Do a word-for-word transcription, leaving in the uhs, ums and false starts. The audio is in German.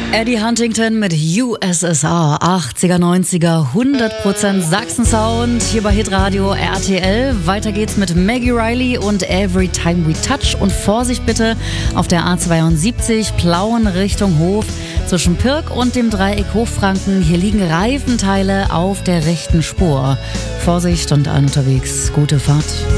Eddie Huntington mit U S S R, achtziger, neunziger, hundert Prozent Sachsen-Sound, hier bei Hitradio R T L. Weiter geht's mit Maggie Riley und Every Time We Touch. Und Vorsicht bitte auf der A zweiundsiebzig, Plauen Richtung Hof, zwischen Pirk und dem Dreieck Hochfranken. Hier liegen Reifenteile auf der rechten Spur. Vorsicht und allen unterwegs, gute Fahrt.